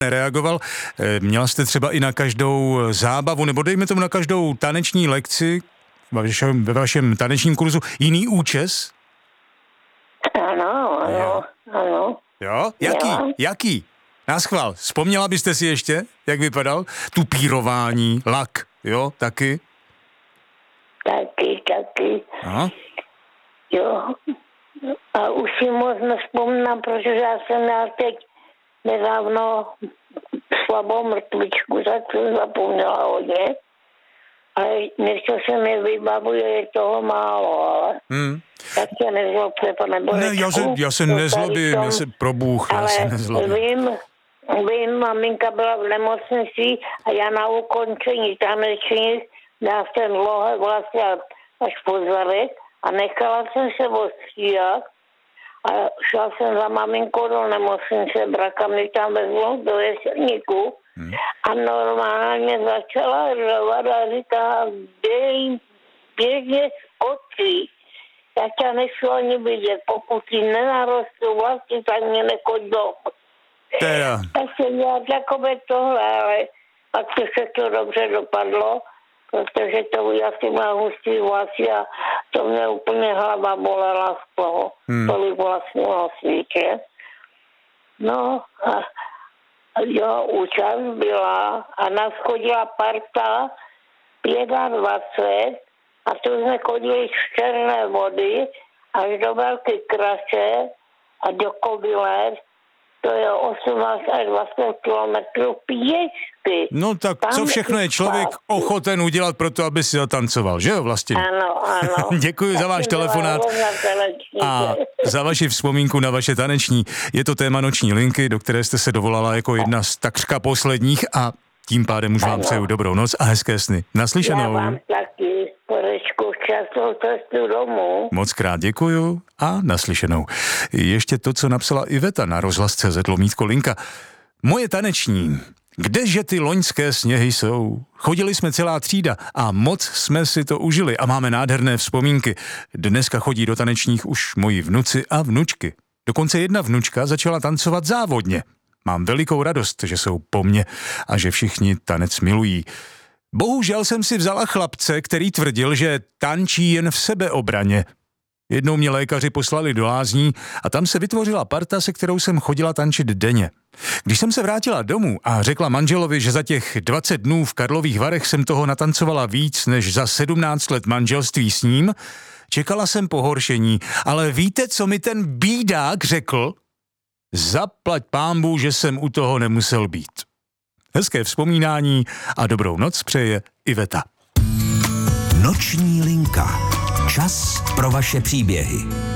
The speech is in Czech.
nereagoval. Měla jste třeba i na každou zábavu, nebo dejme tomu na každou taneční lekci ve vašem tanečním kurzu jiný účes? Ano. Jo? Jaký? Naschvál. Vzpomněla byste si ještě, jak vypadal? Tupírování, lak, jo, taky? Taky. Aha. Jo. A už si moc nevzpomínám, protože já jsem měl teď nedávno slabou mrtvičku, tak jsem zapomněla hodně. Ale něco se mi vybavuje, je toho málo, ale tak se nezlobte, pane Borečku. Ne, já se nezlobím, já se nezlobím. Vím, maminka byla v nemocnici a já na ukončení taneční dal ten dlouhé vlasy až po zadek a nechala jsem se ostříhat a šla jsem za maminkou do nemocnice, braka mi tam vezmou do jeselníku a normálně začala řovat a říká, běžně skočí. Tak já nešlo ani vidět, pokud ti nenarostou vlasy, tak mě nechoď dom. Tak jsem dělala takové tohle, ale pak se to dobře dopadlo, protože to asi má hustý vlasy a to mě úplně hlava bolela z toho, tolik vlastně na světě. No a jo, účast byla a nás chodila parta 25 a tu jsme chodili z Černé Vody až do Velké Kraše a do Kobylet. To je 18 až 20 kilometrů pěšky. No tak tam co všechno je člověk ochoten udělat pro to, aby si zatancoval, že jo, vlastně? Ano. Děkuji za váš telefonát a za vaši vzpomínku na vaše taneční. Je to téma noční linky, do které jste se dovolala jako jedna z takřka posledních a tím pádem už vám přeju dobrou noc a hezké sny. Naslyšenou. Já vám taky, Borečku, včasnou cestu domů. Moc krát děkuju a naslyšenou. Ještě to, co napsala Iveta na rozhlas.cz/linka. Moje taneční. Kdeže ty loňské sněhy jsou? Chodili jsme celá třída a moc jsme si to užili a máme nádherné vzpomínky. Dneska chodí do tanečních už moji vnuci a vnučky. Dokonce jedna vnučka začala tancovat závodně. Mám velikou radost, že jsou po mně a že všichni tanec milují. Bohužel jsem si vzala chlapce, který tvrdil, že tančí jen v sebeobraně. Jednou mě lékaři poslali do lázní a tam se vytvořila parta, se kterou jsem chodila tančit denně. Když jsem se vrátila domů a řekla manželovi, že za těch 20 dnů v Karlových Varech jsem toho natancovala víc než za 17 let manželství s ním, čekala jsem pohoršení, ale víte, co mi ten bídák řekl? Zaplať pánbůh, že jsem u toho nemusel být. Hezké vzpomínání a dobrou noc přeje Iveta. Noční linka. Čas pro vaše příběhy.